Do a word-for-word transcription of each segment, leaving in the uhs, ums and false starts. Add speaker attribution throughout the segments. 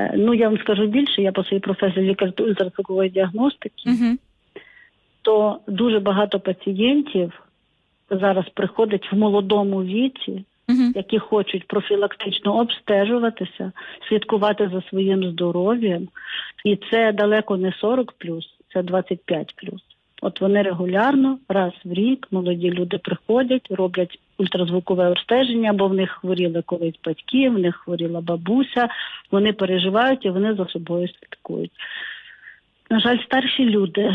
Speaker 1: Ну, я вам скажу більше, я по своїй професії лікар ультразвукової діагностики,
Speaker 2: Угу.
Speaker 1: то дуже багато пацієнтів зараз приходять в молодому віці,
Speaker 2: Угу.
Speaker 1: які хочуть профілактично обстежуватися, слідкувати за своїм здоров'ям. І це далеко не сорок плюс, це двадцять п'ять плюс. От вони регулярно, раз в рік, молоді люди приходять, роблять ультразвукове обстеження, бо в них хворіли колись батьки, в них хворіла бабуся, вони переживають і вони за собою слідкують. На жаль, старші люди,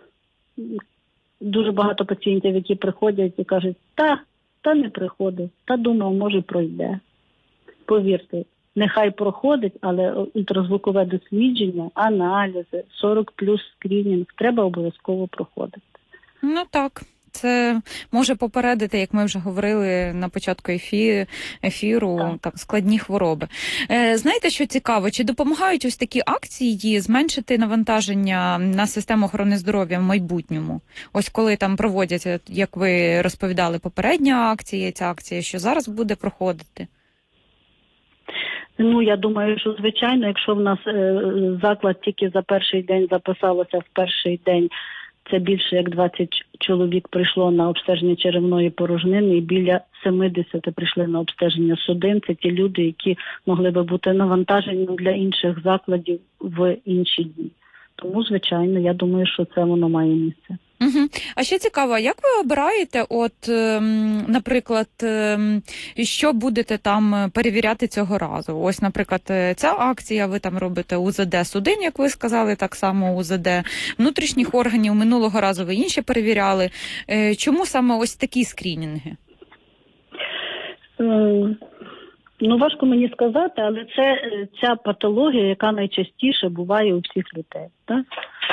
Speaker 1: дуже багато пацієнтів, які приходять і кажуть, та, та не приходить, та думав, може пройде. Повірте, нехай проходить, але ультразвукове дослідження, аналізи, сорок плюс скринінг треба обов'язково проходити.
Speaker 2: Ну так. Це може попередити, як ми вже говорили на початку ефі... ефіру,
Speaker 1: так.
Speaker 2: так, складні хвороби. Е, знаєте, що цікаво? Чи допомагають ось такі акції зменшити навантаження на систему охорони здоров'я в майбутньому? Ось коли там проводяться, як ви розповідали, попередня акція, ця акція, що зараз буде проходити?
Speaker 1: Ну, я думаю, що, звичайно, якщо в нас е, заклад тільки за перший день записалося в перший день, це більше як двадцять чоловік прийшло на обстеження черевної порожнини і біля сімдесят прийшли на обстеження судин. Це ті люди, які могли би бути навантажені для інших закладів в інші дні. Тому, звичайно, я думаю, що це воно має місце.
Speaker 2: Угу. А ще цікаво, як ви обираєте, от, ем, наприклад, ем, що будете там перевіряти цього разу? Ось, наприклад, ця акція, ви там робите у зет де судин, як ви сказали, так само у зет де внутрішніх органів, минулого разу ви інші перевіряли. Е, чому саме ось такі скринінги?
Speaker 1: Е, ну, важко мені сказати, але це ця патологія, яка найчастіше буває у всіх людей, так?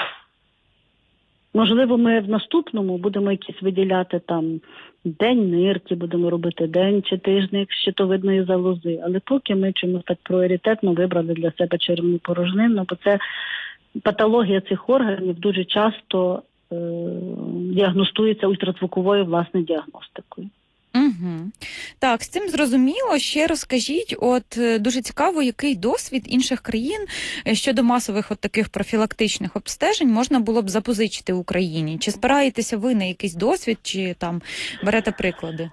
Speaker 1: Можливо, ми в наступному будемо якісь виділяти там день нирки, будемо робити день чи тижник щитовидної залози. Але поки ми чомусь так пріоритетно вибрали для себе черевну порожнину, бо це патологія цих органів дуже часто е- діагностується ультразвуковою, власне, діагностикою.
Speaker 2: Угу. Так, з цим зрозуміло. Ще розкажіть, от дуже цікаво, який досвід інших країн щодо масових от таких профілактичних обстежень можна було б запозичити в Україні? Чи спираєтеся ви на якийсь досвід, чи там берете приклади?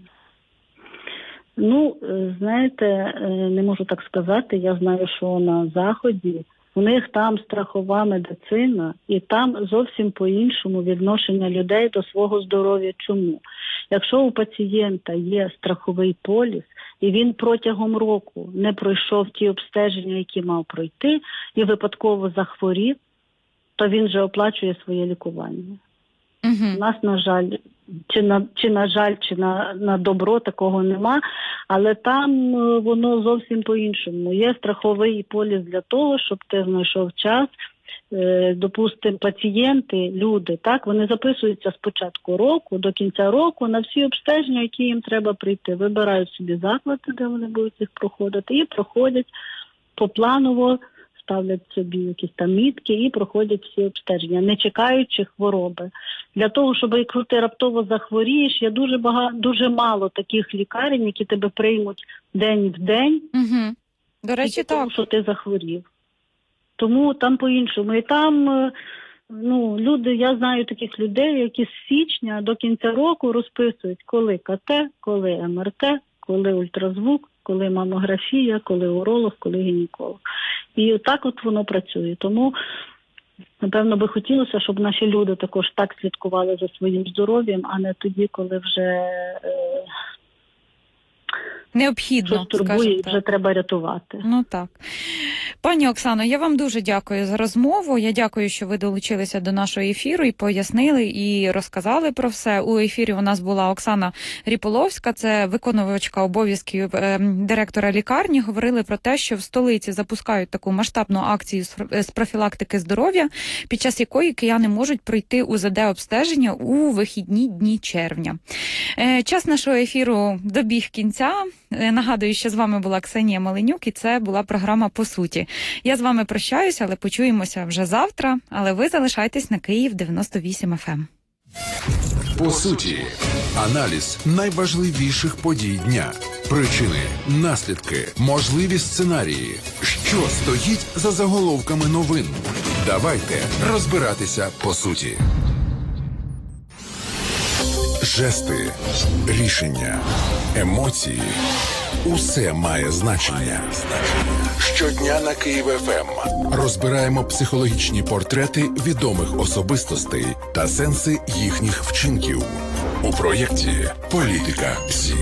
Speaker 1: Ну, знаєте, не можу так сказати. Я знаю, що на Заході у них там страхова медицина, і там зовсім по-іншому відношення людей до свого здоров'я. Чому? Якщо у пацієнта є страховий поліс, і він протягом року не пройшов ті обстеження, які мав пройти, і випадково захворів, то він вже оплачує своє лікування.
Speaker 2: Угу.
Speaker 1: У нас, на жаль, чи на, чи на жаль, чи на, на добро такого нема, але там воно зовсім по-іншому. Є страховий поліс для того, щоб ти знайшов час. Е, допустим, пацієнти, люди, так, вони записуються з початку року до кінця року на всі обстеження, які їм треба прийти. Вибирають собі заклади, де вони будуть їх проходити, і проходять попланово, ставлять собі якісь там мітки і проходять всі обстеження, не чекаючи хвороби. Для того, щоб якщо ти раптово захворієш, є дуже багато, дуже мало таких лікарень, які тебе приймуть день в день.
Speaker 2: Угу. До речі, так.
Speaker 1: Тому, що ти захворів. Тому там по-іншому. І там, ну, люди, я знаю таких людей, які з січня до кінця року розписують, коли ка те, коли ем ер те, коли ультразвук, коли мамографія, коли уролог, коли гінеколог. І отак от воно працює. Тому, напевно, би хотілося, щоб наші люди також так слідкували за своїм здоров'ям, а не тоді, коли вже е,
Speaker 2: необхідно,
Speaker 1: щось турбує і вже треба рятувати.
Speaker 2: Ну так. Пані Оксано, я вам дуже дякую за розмову. Я дякую, що ви долучилися до нашого ефіру і пояснили, і розказали про все. У ефірі у нас була Оксана Ріполовська, це виконувачка обов'язків е, директора лікарні. Говорили про те, що в столиці запускають таку масштабну акцію з профілактики здоров'я, під час якої кияни можуть пройти у зет де-обстеження у вихідні дні червня. Е, час нашого ефіру добіг кінця. Е, нагадую, що з вами була Ксенія Маленюк, і це була програма «По суті». Я з вами прощаюся, але почуємося вже завтра. Але ви залишайтесь на Київ дев'яносто вісім еф ем.
Speaker 3: По суті, аналіз найважливіших подій дня. Причини, наслідки, можливі сценарії. Що стоїть за заголовками новин? Давайте розбиратися по суті. Жести, рішення, емоції – усе має значення. Щодня на Київ еф ем розбираємо психологічні портрети відомих особистостей та сенси їхніх вчинків. У проєкті «Політика ПСІ».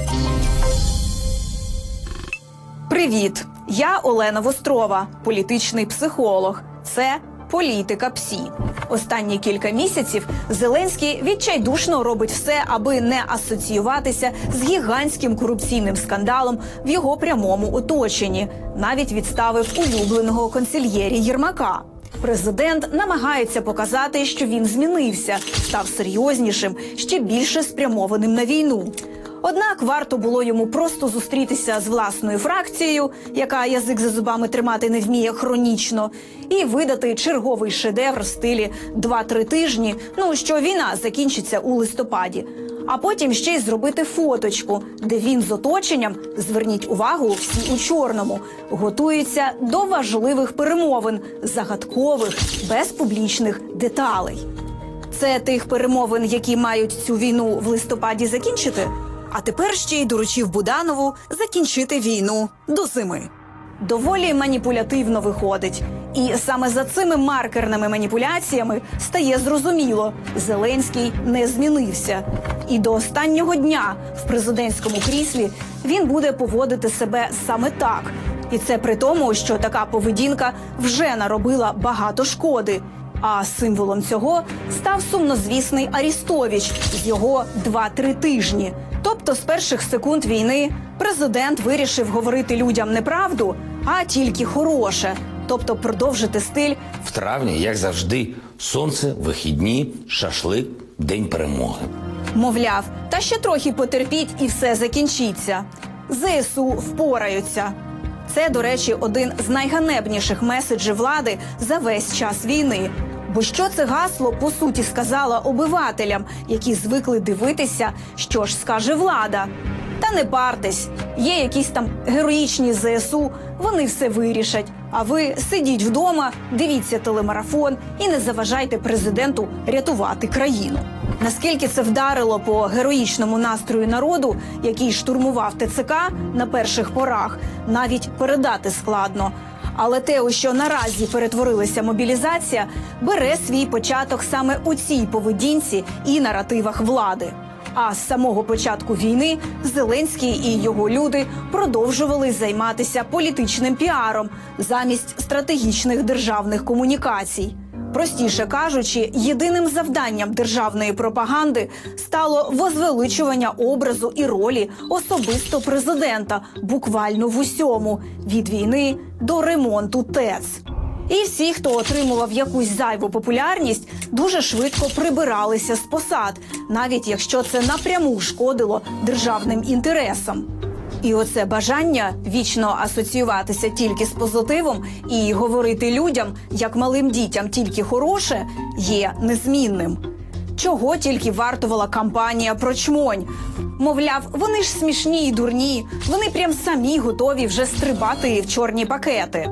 Speaker 4: Привіт! Я Олена Вострова, політичний психолог. Це «Політика ПСІ». Останні кілька місяців Зеленський відчайдушно робить все, аби не асоціюватися з гігантським корупційним скандалом в його прямому оточенні. Навіть відставив улюбленого консильєрі Єрмака. Президент намагається показати, що він змінився, став серйознішим, ще більше спрямованим на війну. Однак варто було йому просто зустрітися з власною фракцією, яка язик за зубами тримати не вміє хронічно, і видати черговий шедевр в стилі два-три тижні, ну що війна закінчиться у листопаді. А потім ще й зробити фоточку, де він з оточенням, зверніть увагу, всі у чорному, готується до важливих перемовин, загадкових, без публічних деталей. Це тих перемовин, які мають цю війну в листопаді закінчити? А тепер ще й доручив Буданову закінчити війну до зими. Доволі маніпулятивно виходить. І саме за цими маркерними маніпуляціями стає зрозуміло – Зеленський не змінився. І до останнього дня в президентському кріслі він буде поводити себе саме так. І це при тому, що така поведінка вже наробила багато шкоди. А символом цього став сумнозвісний Арістович з його два-три тижні. Тобто з перших секунд війни президент вирішив говорити людям не правду, а тільки хороше. Тобто продовжити стиль
Speaker 5: в травні, як завжди, сонце, вихідні, шашлик, день перемоги.
Speaker 4: Мовляв, та ще трохи потерпіть і все закінчиться. зе ес у впораються. Це, до речі, один з найганебніших меседжів влади за весь час війни. Бо що це гасло, по суті, сказала обивателям, які звикли дивитися, що ж скаже влада. Та не партесь, є якісь там героїчні зе ес у, вони все вирішать. А ви сидіть вдома, дивіться телемарафон і не заважайте президенту рятувати країну. Наскільки це вдарило по героїчному настрою народу, який штурмував те це ка на перших порах, навіть передати складно. Але те, у що наразі перетворилася мобілізація, бере свій початок саме у цій поведінці і наративах влади. А з самого початку війни Зеленський і його люди продовжували займатися політичним піаром замість стратегічних державних комунікацій. Простіше кажучи, єдиним завданням державної пропаганди стало возвеличування образу і ролі особисто президента буквально в усьому – від війни до ремонту ТЕЦ. І всі, хто отримував якусь зайву популярність, дуже швидко прибиралися з посад, навіть якщо це напряму шкодило державним інтересам. І оце бажання вічно асоціюватися тільки з позитивом і говорити людям, як малим дітям, тільки хороше, є незмінним. Чого тільки вартувала кампанія про чмонь. Мовляв, вони ж смішні і дурні, вони прям самі готові вже стрибати в чорні пакети.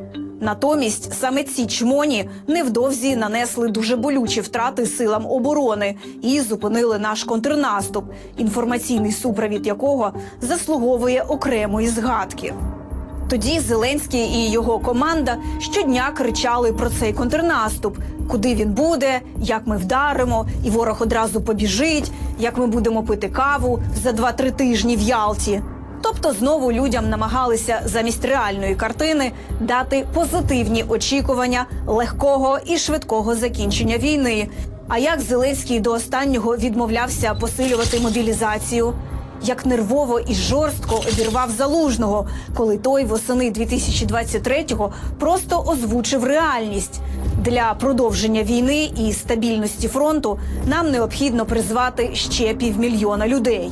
Speaker 4: Натомість саме ці чмоні невдовзі нанесли дуже болючі втрати силам оборони і зупинили наш контрнаступ, інформаційний супровід якого заслуговує окремої згадки. Тоді Зеленський і його команда щодня кричали про цей контрнаступ, куди він буде, як ми вдаримо, і ворог одразу побіжить, як ми будемо пити каву за два-три тижні в Ялті. Тобто знову людям намагалися замість реальної картини дати позитивні очікування легкого і швидкого закінчення війни. А як Зеленський до останнього відмовлявся посилювати мобілізацію? Як нервово і жорстко обірвав Залужного, коли той восени дві тисячі двадцять третього просто озвучив реальність. Для продовження війни і стабільності фронту нам необхідно призвати ще півмільйона людей.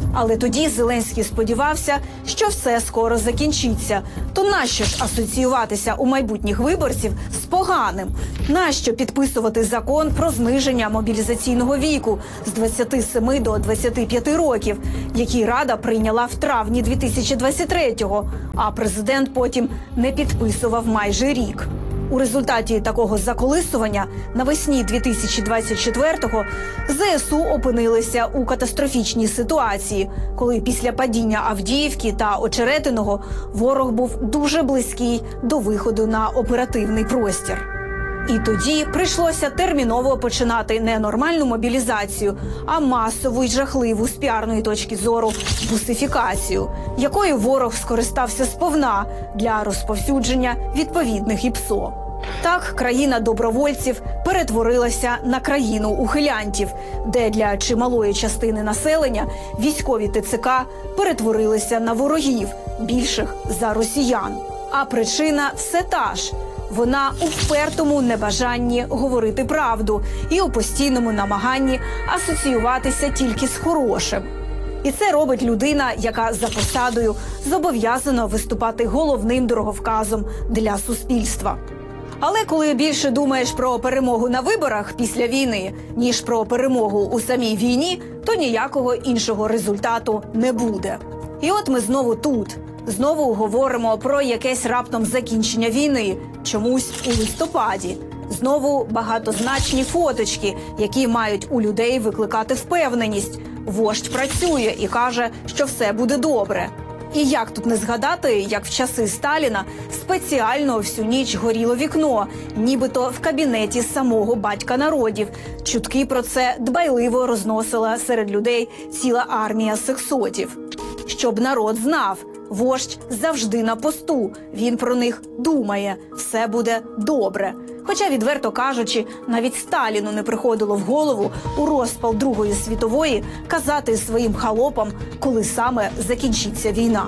Speaker 4: Але тоді Зеленський сподівався, що все скоро закінчиться. То нащо ж асоціюватися у майбутніх виборців з поганим? Нащо підписувати закон про зниження мобілізаційного віку з двадцяти семи до двадцяти п'яти років, який Рада прийняла в травні дві тисячі двадцять третього, а президент потім не підписував майже рік? У результаті такого заколисування навесні дві тисячі двадцять четвертого ЗСУ опинилися у катастрофічній ситуації, коли після падіння Авдіївки та Очеретиного ворог був дуже близький до виходу на оперативний простір. І тоді прийшлося терміново починати не нормальну мобілізацію, а масову й жахливу з піарної точки зору бусифікацію, якою ворог скористався сповна для розповсюдження відповідних ІПСО. Так, країна добровольців перетворилася на країну ухилянтів, де для чималої частини населення військові ТЦК перетворилися на ворогів, більших за росіян. А причина все та ж. Вона у впертому небажанні говорити правду і у постійному намаганні асоціюватися тільки з хорошим. І це робить людина, яка за посадою зобов'язана виступати головним дороговказом для суспільства. Але коли більше думаєш про перемогу на виборах після війни, ніж про перемогу у самій війні, то ніякого іншого результату не буде. І от ми знову тут. Знову говоримо про якесь раптом закінчення війни, чомусь у листопаді. Знову багатозначні фоточки, які мають у людей викликати впевненість. Вождь працює і каже, що все буде добре. І як тут не згадати, як в часи Сталіна спеціально всю ніч горіло вікно, нібито в кабінеті самого батька народів. Чутки про це дбайливо розносила серед людей ціла армія сексотів. Щоб народ знав, вождь завжди на посту, він про них думає, все буде добре. Хоча, відверто кажучи, навіть Сталіну не приходило в голову у розпал Другої світової казати своїм холопам, коли саме закінчиться війна.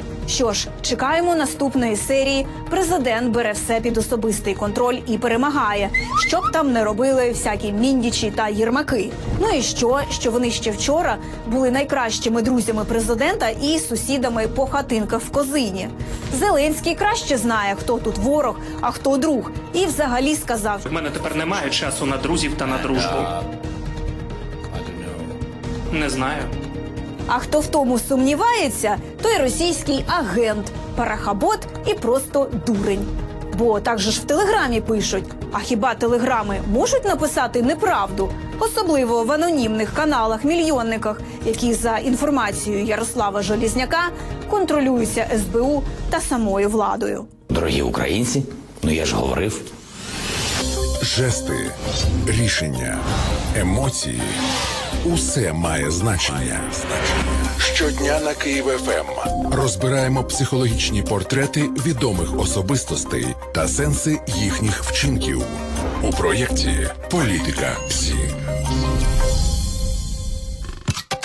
Speaker 4: Що ж, чекаємо наступної серії «Президент бере все під особистий контроль і перемагає», що б там не робили всякі Міндічі та Єрмаки. Ну і що, що вони ще вчора були найкращими друзями президента і сусідами по хатинках в Козині. Зеленський краще знає, хто тут ворог, а хто друг. І взагалі сказав:
Speaker 6: «В мене тепер немає часу на друзів та на дружбу». Не знаю.
Speaker 4: А хто в тому сумнівається, той російський агент, парахабот і просто дурень. Бо так же ж в Телеграмі пишуть. А хіба телеграми можуть написати неправду? Особливо в анонімних каналах-мільйонниках, які за інформацією Ярослава Железняка контролюються ес бе у та самою владою.
Speaker 5: Дорогі українці, ну я ж говорив.
Speaker 3: Жести, рішення, емоції – усе має значення. Щодня на Київ еф ем розбираємо психологічні портрети відомих особистостей та сенси їхніх вчинків у проєкті «Політика ЗІ».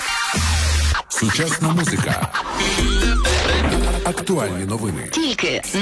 Speaker 3: Сучасна музика. Актуальні новини.
Speaker 7: Тільки